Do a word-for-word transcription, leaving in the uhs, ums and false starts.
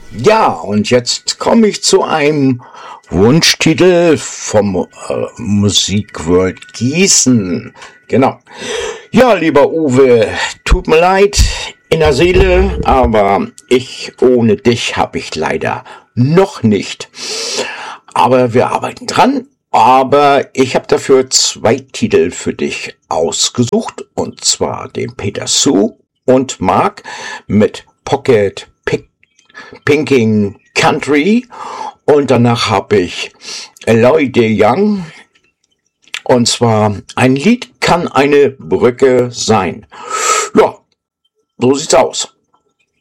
Ja, und jetzt komme ich zu einem Wunschtitel vom äh, Musikworld Gießen. Genau. Ja, lieber Uwe, tut mir leid in der Seele, aber ich ohne dich habe ich leider noch nicht. Aber wir arbeiten dran. Aber ich habe dafür zwei Titel für dich ausgesucht, und zwar den Peter Sue und Mark mit Pocket Pick Pinking Country, und danach habe ich Eloy de Young, und zwar ein Lied kann eine Brücke sein. Ja, so sieht's aus.